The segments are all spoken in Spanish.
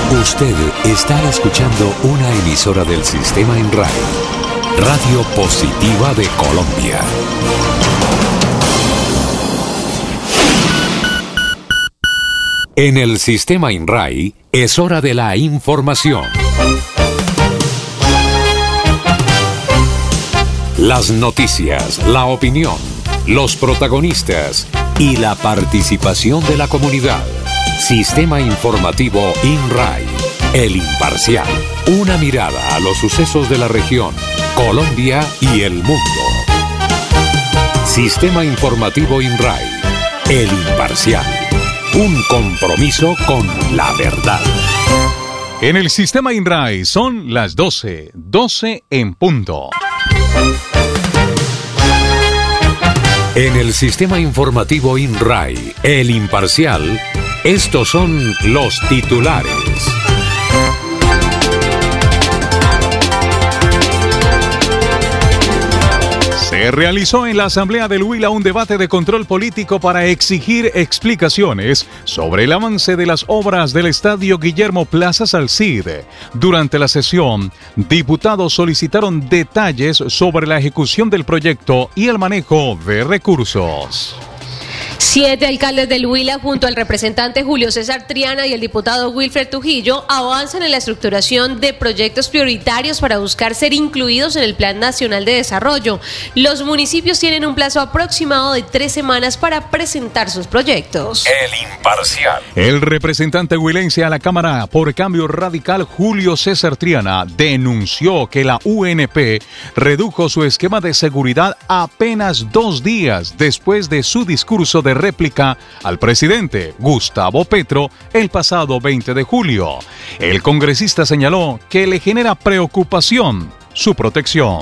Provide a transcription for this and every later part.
Usted está escuchando una emisora del Sistema INRAE, Radio Positiva de Colombia. En el Sistema INRAE es hora de la información. Las noticias, la opinión, los protagonistas y la participación de la comunidad. Sistema Informativo INRAE, el imparcial. Una mirada a los sucesos de la región, Colombia y el mundo. Sistema Informativo INRAE, el imparcial. Un compromiso con la verdad. En el Sistema INRAE son las 12 en punto. En el Sistema Informativo INRAE, el imparcial, estos son los titulares. Se realizó en la Asamblea del Huila un debate de control político para exigir explicaciones sobre el avance de las obras del Estadio Guillermo Plaza Salcid. Durante la sesión, diputados solicitaron detalles sobre la ejecución del proyecto y el manejo de recursos. 7 alcaldes del Huila, junto al representante Julio César Triana y el diputado Wilfred Trujillo, avanzan en la estructuración de proyectos prioritarios para buscar ser incluidos en el Plan Nacional de Desarrollo. Los municipios tienen un plazo aproximado de 3 semanas para presentar sus proyectos. El imparcial. El representante huilense a la Cámara por Cambio Radical, Julio César Triana, denunció que la UNP redujo su esquema de seguridad apenas 2 días después de su discurso de réplica al presidente Gustavo Petro el pasado 20 de julio. El congresista señaló que le genera preocupación su protección.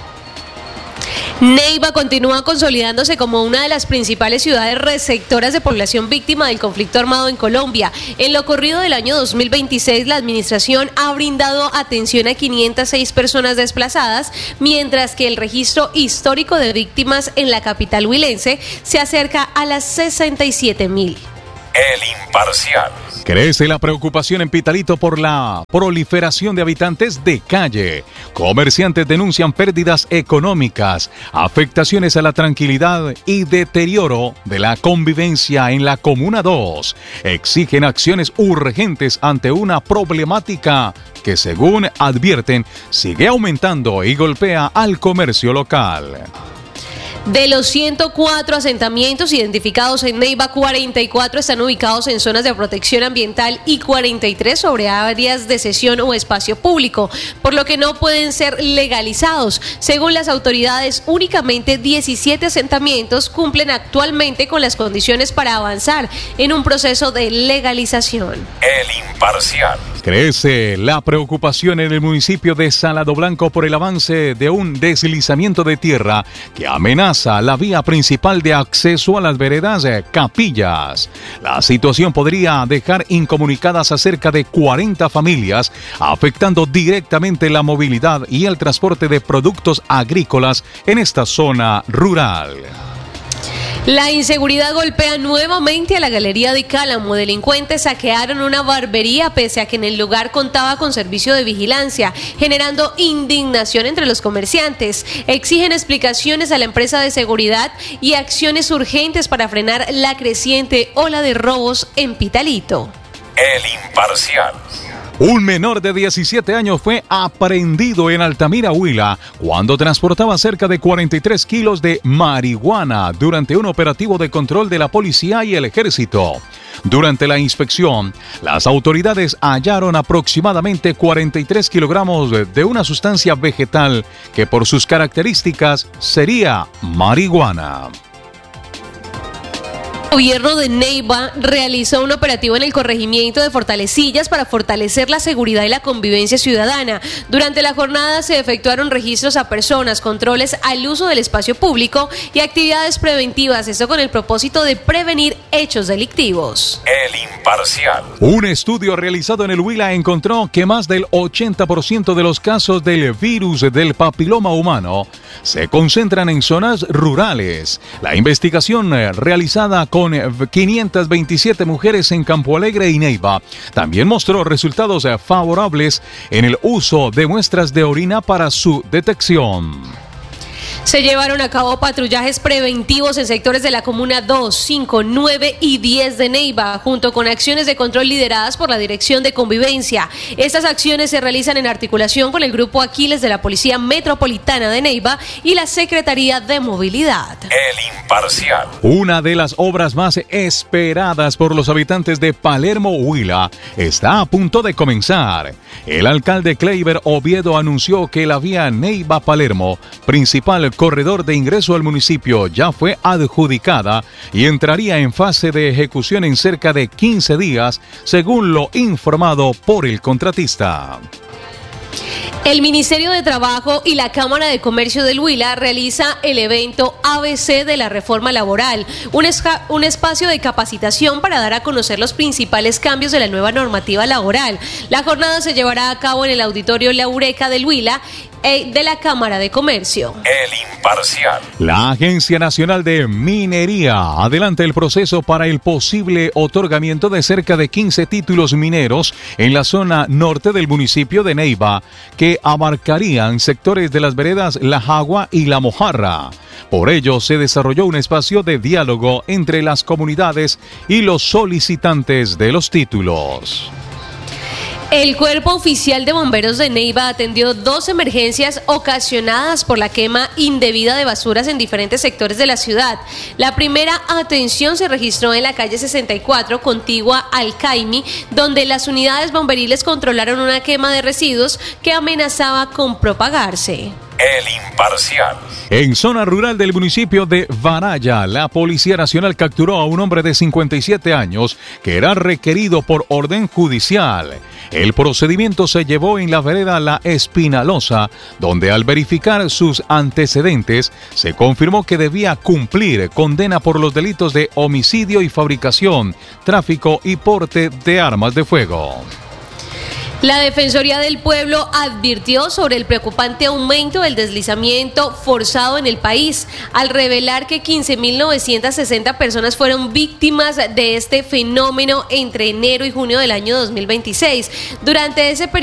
Neiva continúa consolidándose como una de las principales ciudades receptoras de población víctima del conflicto armado en Colombia. En lo corrido del año 2026, la administración ha brindado atención a 506 personas desplazadas, mientras que el registro histórico de víctimas en la capital huilense se acerca a las 67.000. El imparcial. Crece la preocupación en Pitalito por la proliferación de habitantes de calle. Comerciantes denuncian pérdidas económicas, afectaciones a la tranquilidad y deterioro de la convivencia en la Comuna 2. Exigen acciones urgentes ante una problemática que, según advierten, sigue aumentando y golpea al comercio local. De los 104 asentamientos identificados en Neiva, 44 están ubicados en zonas de protección ambiental y 43 sobre áreas de cesión o espacio público, por lo que no pueden ser legalizados. Según las autoridades, únicamente 17 asentamientos cumplen actualmente con las condiciones para avanzar en un proceso de legalización. El imparcial. Crece la preocupación en el municipio de Salado Blanco por el avance de un deslizamiento de tierra que amenaza la vía principal de acceso a las veredas Capillas. La situación podría dejar incomunicadas a cerca de 40 familias, afectando directamente la movilidad y el transporte de productos agrícolas en esta zona rural. La inseguridad golpea nuevamente a la Galería de Cálamo. Delincuentes saquearon una barbería pese a que en el lugar contaba con servicio de vigilancia, generando indignación entre los comerciantes. Exigen explicaciones a la empresa de seguridad y acciones urgentes para frenar la creciente ola de robos en Pitalito. El imparcial. Un menor de 17 años fue aprehendido en Altamira, Huila, cuando transportaba cerca de 43 kilos de marihuana durante un operativo de control de la policía y el ejército. Durante la inspección, las autoridades hallaron aproximadamente 43 kilogramos de una sustancia vegetal que por sus características sería marihuana. El gobierno de Neiva realizó un operativo en el corregimiento de Fortalecillas para fortalecer la seguridad y la convivencia ciudadana. Durante la jornada se efectuaron registros a personas, controles al uso del espacio público y actividades preventivas, esto con el propósito de prevenir hechos delictivos. El imparcial. Un estudio realizado en el Huila encontró que más del 80% de los casos del virus del papiloma humano se concentran en zonas rurales. La investigación realizada con con 527 mujeres en Campo Alegre y Neiva. También mostró resultados favorables en el uso de muestras de orina para su detección. Se llevaron a cabo patrullajes preventivos en sectores de la Comuna 2, 5, 9 y 10 de Neiva, junto con acciones de control lideradas por la Dirección de Convivencia. Estas acciones se realizan en articulación con el Grupo Aquiles de la Policía Metropolitana de Neiva y la Secretaría de Movilidad. El Imparcial. Una de las obras más esperadas por los habitantes de Palermo, Huila, está a punto de comenzar. El alcalde Kleiber Oviedo anunció que la vía Neiva-Palermo, principal corredor de ingreso al municipio, ya fue adjudicada y entraría en fase de ejecución en cerca de 15 días, según lo informado por el contratista. El Ministerio de Trabajo y la Cámara de Comercio del Huila realiza el evento ABC de la reforma laboral, un espacio de capacitación para dar a conocer los principales cambios de la nueva normativa laboral. La jornada se llevará a cabo en el Auditorio La Eureka del Huila de la Cámara de Comercio. El Imparcial. La Agencia Nacional de Minería adelanta el proceso para el posible otorgamiento de cerca de 15 títulos mineros en la zona norte del municipio de Neiva, que abarcarían sectores de las veredas La Jagua y La Mojarra. Por ello, se desarrolló un espacio de diálogo entre las comunidades y los solicitantes de los títulos. El Cuerpo Oficial de Bomberos de Neiva atendió 2 emergencias ocasionadas por la quema indebida de basuras en diferentes sectores de la ciudad. La primera atención se registró en la calle 64, contigua al Caimi, donde las unidades bomberiles controlaron una quema de residuos que amenazaba con propagarse. El Imparcial. En zona rural del municipio de Varaya, la Policía Nacional capturó a un hombre de 57 años que era requerido por orden judicial. El procedimiento se llevó en la vereda La Espinalosa, donde al verificar sus antecedentes se confirmó que debía cumplir condena por los delitos de homicidio y fabricación, tráfico y porte de armas de fuego. La Defensoría del Pueblo advirtió sobre el preocupante aumento del deslizamiento forzado en el país, al revelar que 15.960 personas fueron víctimas de este fenómeno entre enero y junio del año 2026. Durante ese periodo